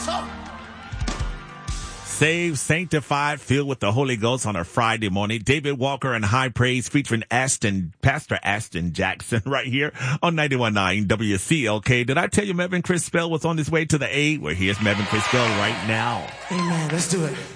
Saved, sanctified, filled with the Holy Ghost on a Friday morning. David Walker and High Praise featuring Pastor Ashton Jackson right here on 91.9 WCLK. Did I tell you Melvin Crispell was on his way to the A? Well, here's Melvin Crispell right now. Amen. Let's do it.